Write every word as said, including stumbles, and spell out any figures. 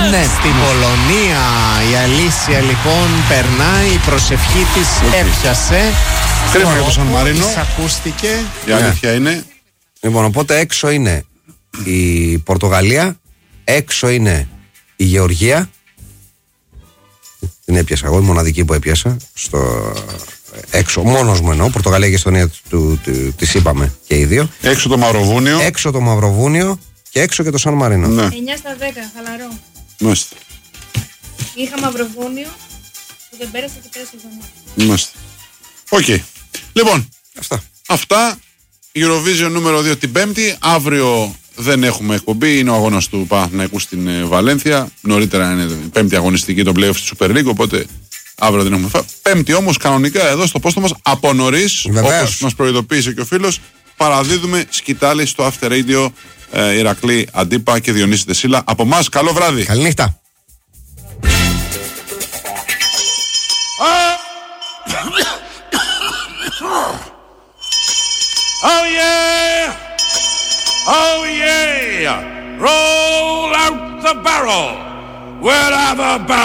Ναι. Στην Πολωνία η Αλήσια λοιπόν περνάει, η προσευχή της έπιασε. Κρίμα για το Σαν Μαρίνο. Ακούστηκε. Η αλήθεια είναι. Λοιπόν, οπότε έξω είναι η Πορτογαλία, έξω είναι η Γεωργία. Την έπιασα εγώ, η μοναδική που έπιασα. Στο έξω, μόνος μου εννοώ. Πορτογαλία και Εστονία τις είπαμε και οι δύο. Έξω το Μαυροβούνιο. Έξω το Μαυροβούνιο και έξω και το Σαν Μαρίνο. Ναι. εννιά στα δέκα, χαλαρό. Μάλιστα. Είχα Μαυροβούνιο που δεν πέρασε και πέρασε εβδομάδα. Μάλιστα. Οκ. Okay. Λοιπόν, αυτά. Αυτά. Eurovision νούμερο δύο την Πέμπτη. Αύριο δεν έχουμε εκπομπή. Είναι ο αγώνας του Παναθηναϊκού στην ε, Βαλένθια. Νωρίτερα είναι η πέμπτη αγωνιστική των playoff στη Super League. Οπότε αύριο δεν έχουμε φά. Πέμπτη όμως κανονικά εδώ στο πόστο μας από νωρίς, όπως μας προειδοποίησε και ο φίλος, παραδίδουμε σκητάλη στο After Radio ε, Ηρακλή Αντίπα και Διονύση Τεσίλα. Από εμάς, καλό βράδυ. Καληνύχτα. Oh yeah! Oh yeah! Roll out the barrel! We'll have a barrel!